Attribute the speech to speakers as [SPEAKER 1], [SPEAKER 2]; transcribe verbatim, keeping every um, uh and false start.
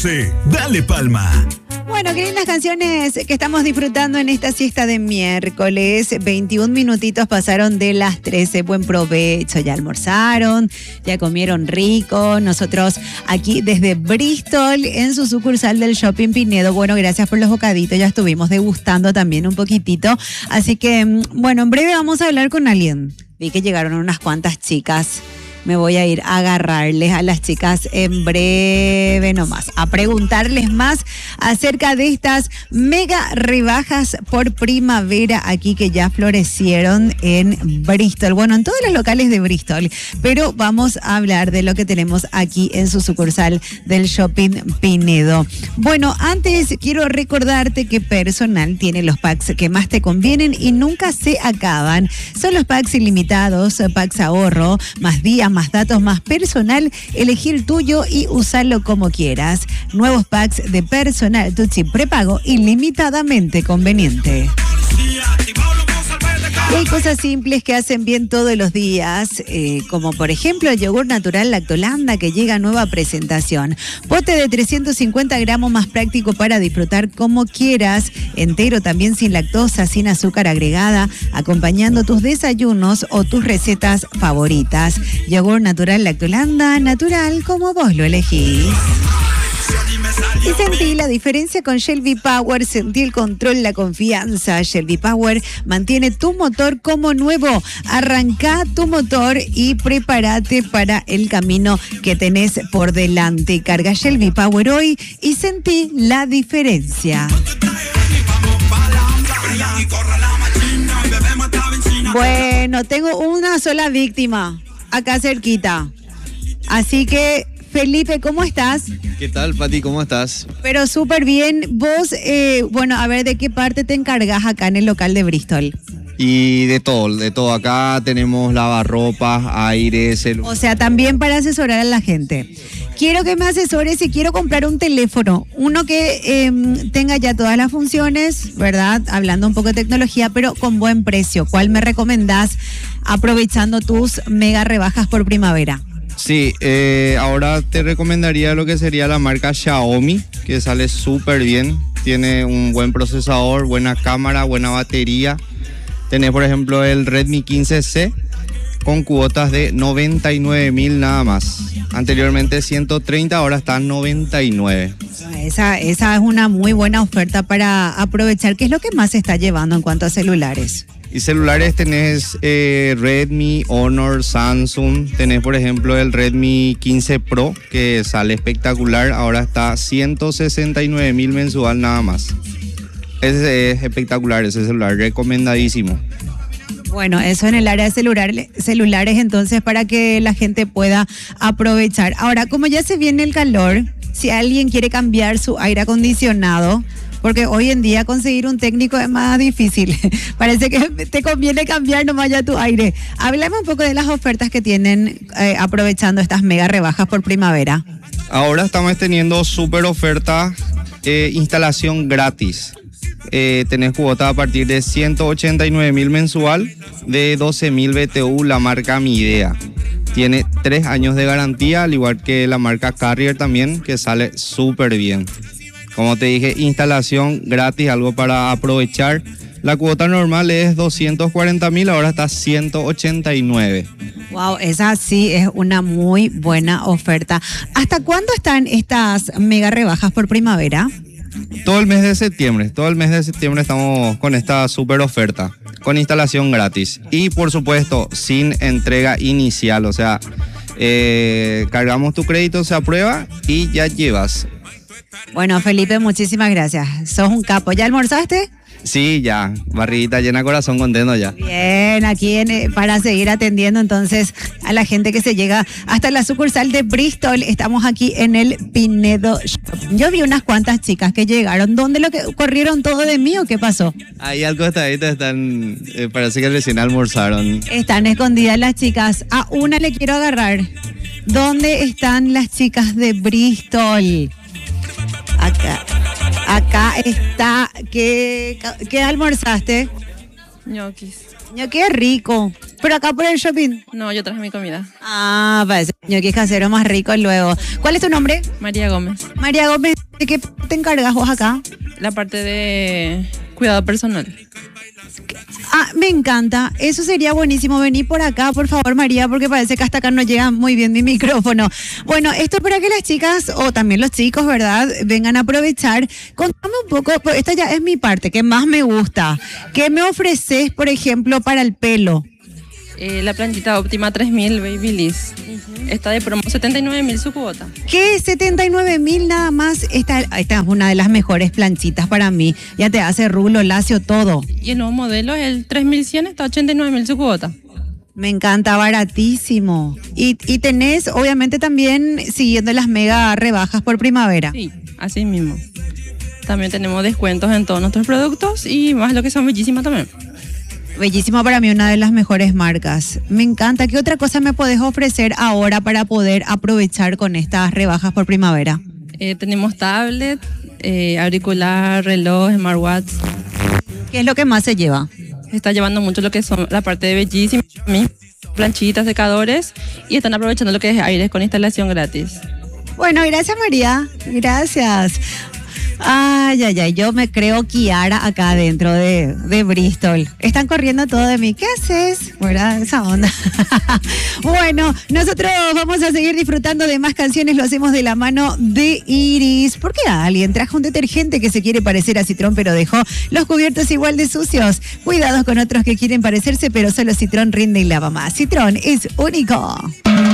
[SPEAKER 1] doce. Dale palma.
[SPEAKER 2] Bueno, qué lindas canciones que estamos disfrutando en esta siesta de miércoles. veintiún minutitos pasaron de las trece. Buen provecho. Ya almorzaron, ya comieron rico. Nosotros aquí desde Bristol, en su sucursal del Shopping Pinedo. Bueno, gracias por los bocaditos. Ya estuvimos degustando también un poquitito. Así que, bueno, en breve vamos a hablar con alguien. Vi que llegaron unas cuantas chicas. Me voy a ir a agarrarles a las chicas en breve nomás, a preguntarles más acerca de estas mega rebajas por primavera aquí que ya florecieron en Bristol. Bueno, en todos los locales de Bristol, pero vamos a hablar de lo que tenemos aquí en su sucursal del Shopping Pinedo. Bueno, antes quiero recordarte que Personal tiene los packs que más te convienen y nunca se acaban. Son los packs ilimitados, packs ahorro, más días, más datos, más Personal. Elegí el tuyo y usarlo como quieras. Nuevos packs de Personal, tu chip prepago ilimitadamente conveniente. Y hay cosas simples que hacen bien todos los días, eh, como por ejemplo el yogur natural Lactolanda, que llega a nueva presentación. Pote de trescientos cincuenta gramos, más práctico para disfrutar como quieras. Entero, también sin lactosa, sin azúcar agregada, acompañando tus desayunos o tus recetas favoritas. Yogur natural Lactolanda, natural como vos lo elegís. Y sentí la diferencia con Shell V-Power, sentí el control, la confianza. Shell V-Power mantiene tu motor como nuevo. Arranca tu motor y prepárate para el camino que tenés por delante. Carga Shell V-Power hoy y sentí la diferencia. Bueno, tengo una sola víctima acá cerquita. Así que, Felipe, ¿cómo estás?
[SPEAKER 3] ¿Qué tal, Pati? ¿Cómo estás?
[SPEAKER 2] Pero súper bien. Vos, eh, bueno, a ver, ¿de qué parte te encargas acá en el local de Bristol?
[SPEAKER 3] Y de todo, de todo. Acá tenemos lavarropas, aire, celular.
[SPEAKER 2] O sea, también para asesorar a la gente. Quiero que me asesores y quiero comprar un teléfono. Uno que eh, tenga ya todas las funciones, ¿verdad? Hablando un poco de tecnología, pero con buen precio. ¿Cuál me recomendás aprovechando tus mega rebajas por primavera?
[SPEAKER 3] Sí, eh, ahora te recomendaría lo que sería la marca Xiaomi, que sale súper bien. Tiene un buen procesador, buena cámara, buena batería. Tenés, por ejemplo, el Redmi quince C con cuotas de noventa y nueve mil nada más. Anteriormente ciento treinta, ahora está noventa y nueve.
[SPEAKER 2] Esa, esa es una muy buena oferta para aprovechar. ¿Qué es lo que más se está llevando en cuanto a celulares?
[SPEAKER 3] Y celulares tenés eh, Redmi, Honor, Samsung. Tenés, por ejemplo, el Redmi quince Pro, que sale espectacular. Ahora está ciento sesenta y nueve mil mensual nada más. Ese es espectacular, ese celular, recomendadísimo.
[SPEAKER 2] Bueno, eso en el área de celular, celulares, entonces, para que la gente pueda aprovechar. Ahora, como ya se viene el calor, si alguien quiere cambiar su aire acondicionado, porque hoy en día conseguir un técnico es más difícil. Parece que te conviene cambiar nomás ya tu aire. Háblame un poco de las ofertas que tienen eh, aprovechando estas mega rebajas por primavera.
[SPEAKER 3] Ahora estamos teniendo súper oferta, eh, instalación gratis. Eh, tenés cuota a partir de ciento ochenta y nueve mil mensual, de doce mil B T U, la marca Midea. Tiene tres años de garantía, al igual que la marca Carrier también, que sale súper bien. Como te dije, instalación gratis, algo para aprovechar. La cuota normal es doscientos cuarenta mil, ahora está ciento ochenta y nueve.
[SPEAKER 2] Wow, esa sí es una muy buena oferta. ¿Hasta cuándo están estas mega rebajas por primavera?
[SPEAKER 3] Todo el mes de septiembre, todo el mes de septiembre estamos con esta super oferta, con instalación gratis. Y por supuesto, sin entrega inicial, o sea, eh, cargamos tu crédito, se aprueba y ya llevas.
[SPEAKER 2] Bueno, Felipe, muchísimas gracias. Sos un capo. ¿Ya almorzaste?
[SPEAKER 3] Sí, ya. Barriguita llena, corazón contento ya.
[SPEAKER 2] Bien, aquí en, para seguir atendiendo entonces a la gente que se llega hasta la sucursal de Bristol. Estamos aquí en el Pinedo Shop. Yo vi unas cuantas chicas que llegaron. ¿Dónde lo que corrieron todo de mí o qué pasó?
[SPEAKER 3] Ahí al costadito están, eh, parece que recién almorzaron.
[SPEAKER 2] Están escondidas las chicas. A una le quiero agarrar. ¿Dónde están las chicas de Bristol? Acá. Acá está. ¿Qué, qué almorzaste?
[SPEAKER 4] Ñoquis.
[SPEAKER 2] Ño, qué rico. Pero acá por el shopping.
[SPEAKER 4] No, yo traje mi comida.
[SPEAKER 2] Ah, parece ñoquis caseros más ricos luego. ¿Cuál es tu nombre?
[SPEAKER 4] María Gómez.
[SPEAKER 2] María Gómez, ¿de qué te encargas vos acá?
[SPEAKER 4] La parte de cuidado personal.
[SPEAKER 2] Ah, me encanta. Eso sería buenísimo. Vení por acá, por favor, María, porque parece que hasta acá no llega muy bien mi micrófono. Bueno, esto es para que las chicas, o también los chicos, ¿verdad?, vengan a aprovechar. Contame un poco, pues esta ya es mi parte, que más me gusta. ¿Qué me ofreces, por ejemplo, para el pelo?
[SPEAKER 4] Eh, la planchita óptima tres mil Babyliss. Uh-huh. Está de promo setenta y nueve mil su cuota.
[SPEAKER 2] ¿Qué? setenta y nueve mil nada más. Esta, esta es una de las mejores planchitas para mí. Ya te hace rulo, lacio, todo.
[SPEAKER 4] Y el nuevo modelo es el tres mil cien, está ochenta y nueve mil su cuota.
[SPEAKER 2] Me encanta, baratísimo. Y, y tenés, obviamente, también siguiendo las mega rebajas por primavera.
[SPEAKER 4] Sí, así mismo. También tenemos descuentos en todos nuestros productos y más lo que son bellísimas también.
[SPEAKER 2] Bellísima, para mí una de las mejores marcas. Me encanta. ¿Qué otra cosa me podés ofrecer ahora para poder aprovechar con estas rebajas por primavera?
[SPEAKER 4] Eh, tenemos tablet, eh, auricular, reloj, smartwatch.
[SPEAKER 2] ¿Qué es lo que más se lleva?
[SPEAKER 4] Está llevando mucho lo que son la parte de bellísima, planchitas, secadores, y están aprovechando lo que es aires con instalación gratis.
[SPEAKER 2] Bueno, gracias, María. Gracias. Ay, ay, ay, yo me creo Kiara acá dentro de, de Bristol. Están corriendo todo de mí. ¿Qué haces? ¿Verdad? Esa onda. Bueno, nosotros vamos a seguir disfrutando de más canciones. Lo hacemos de la mano de Iris. ¿Por qué alguien trajo un detergente que se quiere parecer a Citrón, pero dejó los cubiertos igual de sucios? Cuidados con otros que quieren parecerse, pero solo Citrón rinde y lava más. Citrón es único.